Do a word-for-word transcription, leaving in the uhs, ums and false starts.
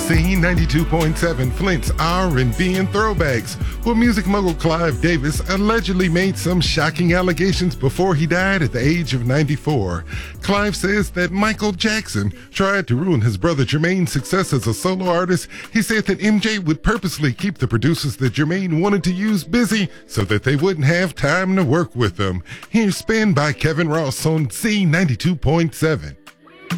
Z ninety-two point seven, Flint's R and B and throwbacks. Well, music mogul Clive Davis allegedly made some shocking allegations before he died at the age of ninety-four. Clive says that Michael Jackson tried to ruin his brother Jermaine's success as a solo artist. He said that M J would purposely keep the producers that Jermaine wanted to use busy so that they wouldn't have time to work with them. Here's Spin by Kevin Ross on Z ninety-two point seven.